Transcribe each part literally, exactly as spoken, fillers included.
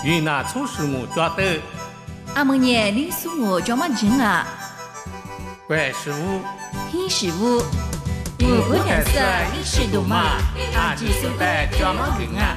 云南从事木抓的。 阿么年你送我叫么人啊？ 怪师傅， 黑师傅，我不认识你是多嘛？阿吉送的叫么人啊？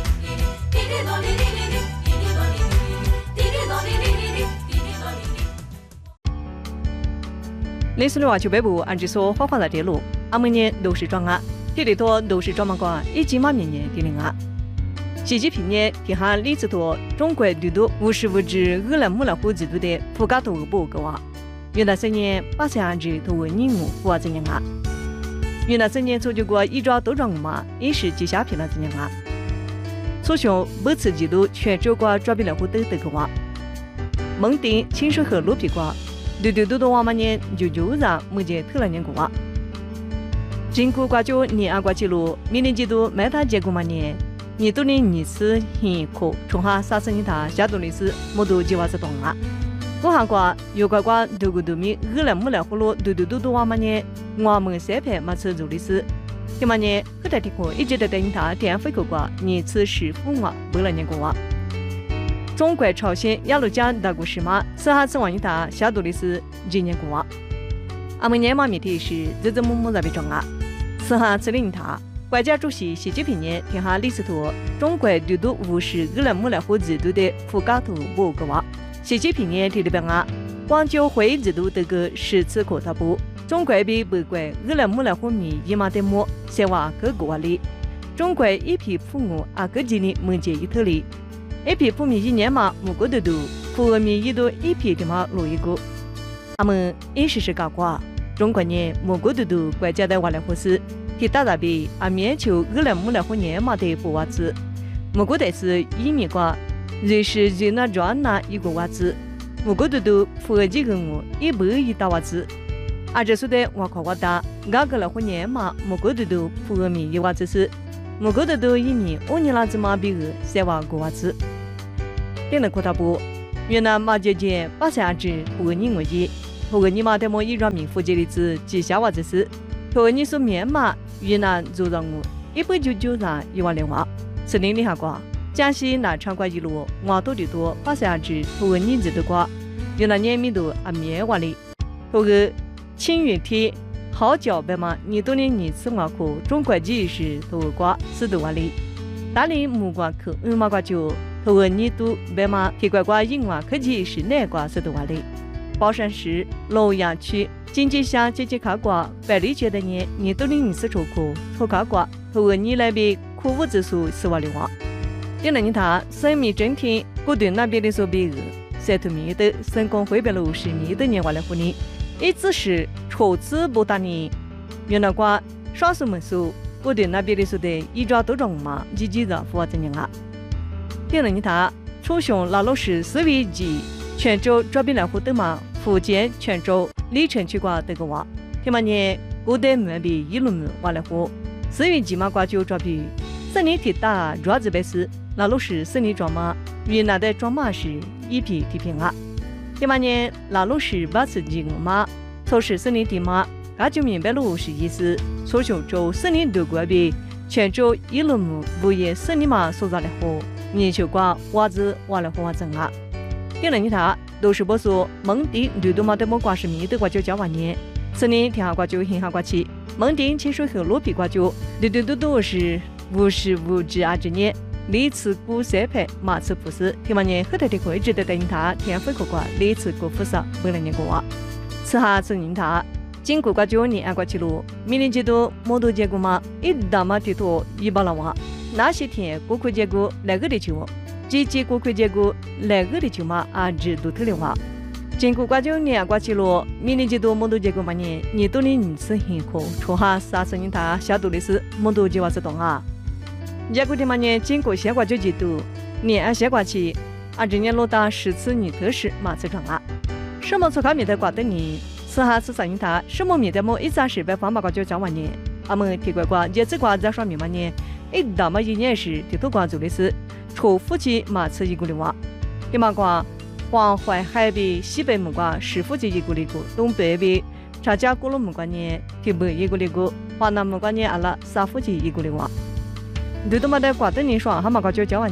类似的话就北部按照说花花的铁路，阿么年都是装啊，铁里头都是装嘛个，一斤嘛面年的零啊。习近平呢，提下李子托中国绿度无实物质俄兰木拉虎制度的附加投入报告啊。云南三年八十二日投入任务负责怎样啊？云南三年做就过一抓多状嘛，也是绩效评了怎样啊？初雄每次季度全州瓜抓比了虎都得个话，蒙定清水河路皮瓜，对对多多娃嘛年就就让目前投了年过啊。经过瓜就年安瓜记录，明年季度买它结果嘛年。你都能你是很可从下三十年他下度的是莫都计划是懂啊。我韩国有个瓜都个都米二来木来葫芦都都都都娃嘛呢，我们三排嘛吃做的是。他嘛呢，后台听过一直在等他电费个瓜，你吃是父我为了年过啊。中国朝鲜雅鲁江大故事嘛，是下次往一他下度的是今年过啊。阿们年嘛媒体是日日木木在被装啊，是下次领他。国家主席习近平呢，听下李斯托中国绿度无视俄兰木来虎制度的附加投入报告话，习近平呢提的表啊，广州会议制度这个十次扩大部，中国比北国俄兰木来虎米一马的木，先话各个里，中国一批父母啊各地的门前一头里，一批父母一年嘛五个的度，父母米一度一批的嘛落一个，他们一时是搞瓜，中国呢五个的度国家的话来护士。提大大比阿面求俄兰木来虎年嘛的不娃子，木个的是一米瓜，瑞士瑞那转那一个娃子，木个的都符合几个我一百一大娃子，阿这说的我考我大，俺个来虎年嘛木个的都符合米一娃子是，木个的都一米五年拉子嘛比个三娃个娃子，点了可大不？原来马姐姐八十二只符合你我一，符合你嘛的么一张米附近的子几下娃子是，符合你说面嘛。云南就让我一百九九上一万零万，是零零下瓜。江西南昌瓜一路，我多的多，八十二只投个年子的瓜。云南年米都阿面瓦里，投个青云铁好脚白嘛，你多年年次瓦口中国技是投个瓜四多万里。大连木瓜口二马瓜酒，投个年度白嘛，铁瓜瓜银瓦科技是南瓜四多万里。宝山市洛阳区。经济乡经济卡瓜，百里街的年年都零四出口，出卡瓜，投个你那边库物指数四万六万。第二年他生命整天，古对那边的说比额，三头米的成功回本了五十年的年完了婚礼，一直是初次不打年，原来瓜少数民族，古对那边的说的一抓多种嘛，积极的符合怎样啊？第二年他初雄拉鲁市四位级泉州抓比来湖的嘛，福建泉州。里程去挂这个话，天嘛年古代没比一轮完了货，四月几嘛挂就抓比，四年铁打抓子白事，那路是四年装马，云南的装马是一批提平啊。天嘛年那路是八次几个马，错是四年地马，那就明白路是意思，所雄州四年都过比，泉州一轮物业四年嘛所抓的货，年就挂袜子完了货整啊。第二年他。都是不说蒙定绿度嘛的么瓜是米的瓜就交完年，此年天下瓜就很下瓜起，蒙定清水河路皮瓜就绿度都都是无实物质二十年，历次股三排马次不是，天嘛年后头的会值得等他天费可瓜历次股不少为了年过啊，此下此年他经过瓜就年安瓜记录，明年季度摩多结果嘛一大嘛地图一百了哇，那些天过亏结果那个的就。积极过亏结果，来个的就嘛啊制度特例化。经过挂九年挂记录，明年季度摩多结果嘛年，年度的人次很可，初下三十年他下度的是摩多计划是动啊。结果的嘛年经过先挂九季度，年按先挂起，啊这年落到十次年特时马次状啊。什么出卡米的挂的年，此下此三年他什么米的么一张十百方八挂九交完年，阿们提过挂节子挂在上面嘛年，一到嘛一年时地图挂做的是。初夫妻马次一个的话，第马瓜黄淮海边西北木瓜是夫妻一个的个，东北边长江古路木瓜呢，提北一个的个，华南木瓜呢阿拉三夫妻一个的话。对多嘛的瓜的年爽，哈马瓜就交完年，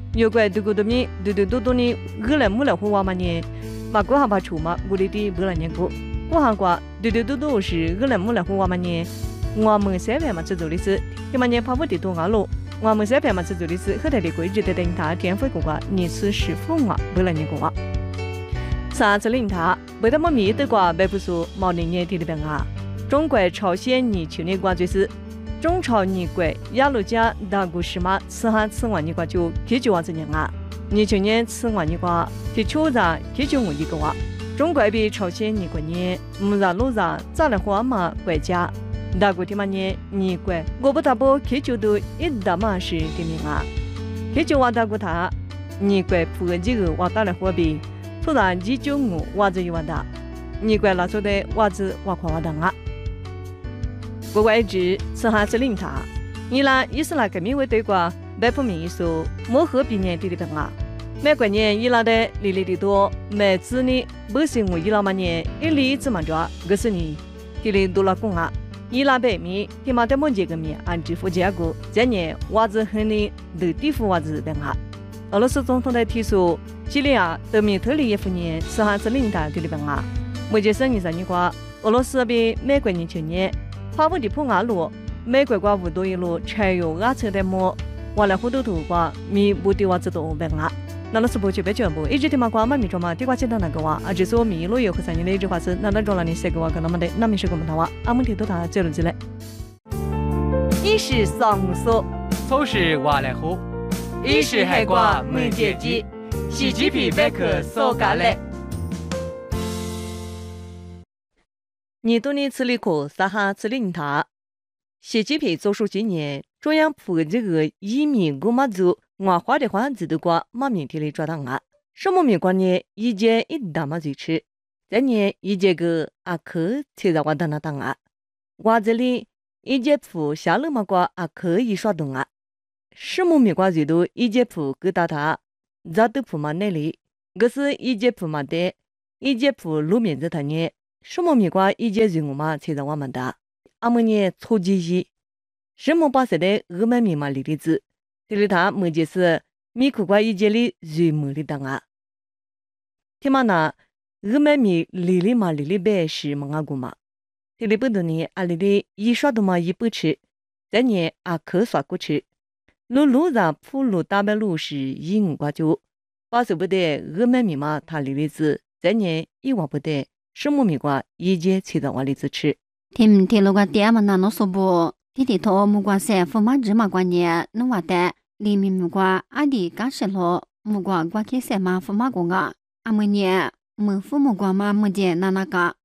有关这个的米，对对多多呢，二来木来户娃嘛呢，马国哈巴出嘛，我哋的不来年过，我哈瓜对对多多是二来木来户娃嘛呢，我们三万嘛制作的是，他们呢怕不得多阿路，我们三万嘛制作的是和他的规矩的等他天赋过个，你是是否啊不来年过啊？上次领他，为他们米的瓜白不说毛年年的的病啊，中国朝鲜你去年瓜就是。中朝年国亚陆家大古什么此下此外年瓜就解决完这年啊，你去年此外年瓜提出上解决我一个话，中国比朝鲜年过年唔让路上咋来花嘛国家，大古的嘛年年国我不大不解决都一大嘛是的名啊，解决完大古他年国普几个话打来货币，突然解决我话子一万大，年国拉出的话子话夸话当啊。国外指此下指令他，伊拉伊斯兰革命为对过，白普民说莫和比年地的本啊。每个年伊拉的利利的多，每次呢不是我伊拉嘛年一里怎么着，可是呢，这里多了公啊，伊拉白米，他妈的莫这个米按支付结果，这年娃子和你都地付娃子本啊。俄罗斯总统的提出，叙利亚德米特里耶夫年此下指令他地的本啊。目前生意上你话，俄罗斯比美国年去年。花布的普瓦路，美国瓜五多一路柴油压车的么，完了糊涂土瓜米不的话子都白啊。那老师不去白全部，一直的嘛瓜嘛米着嘛，地瓜简单那个话，啊，只是我米路有和三年的一句话是，那那着了你三个话跟他们的，那米是个么他话，阿们提到他接了进来。一是上说， 初是话来户，一是海瓜没解机，洗鸡皮白壳烧咖喱。 你多年此里可撒哈此领他，习近平做数几年，中央普这个移民古马族，我花的话子都过马面天里抓到啊，什么面关呢？一节一大嘛最吃，这年一节个阿克才在我当那当啊，我这里一节普下了嘛过阿克一刷动啊，什么面关最多一节普给打他，咋都普嘛那里，可是一节普嘛的，一节普路面子他呢。什么米瓜一节人物嘛，才让我们的。阿们呢，初级一，什么把谁的俄曼米嘛里的字，这里他目前是米苦瓜一节里人物的当啊。听嘛呢，俄曼米里里嘛里里白是么阿古嘛，这里不多呢，阿里的一刷都嘛一不吃，再呢阿可刷过吃，路路上铺路大白路是一五瓜九，把谁不得俄曼米嘛他里的字，再呢一万不得。什么米瓜一节才在碗里子吃。 听听了个爹嘛，那侬说不？弟弟头木瓜三副嘛芝麻瓜呢？侬话的里面木瓜阿弟干什了？木瓜瓜开三嘛副嘛瓜个？阿么呢？门副木瓜嘛木见那那个？